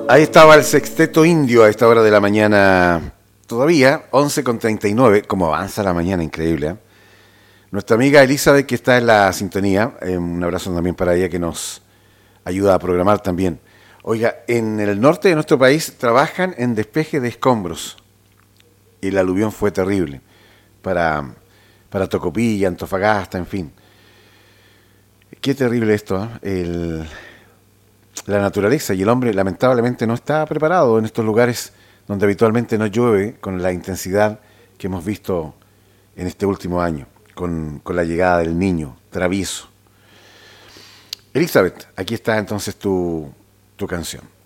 Ahí estaba el sexteto indio a esta hora de la mañana, todavía 11:39, como avanza la mañana, increíble. ¿Eh? Nuestra amiga Elizabeth, que está en la sintonía, un abrazo también para ella que nos ayuda a programar también. Oiga, en el norte de nuestro país trabajan en despeje de escombros y el aluvión fue terrible para Tocopilla, Antofagasta, en fin. Qué terrible esto, ¿eh? La naturaleza y el hombre lamentablemente no está preparado en estos lugares donde habitualmente no llueve con la intensidad que hemos visto en este último año, con la llegada del niño travieso. Elizabeth, aquí está entonces tu canción.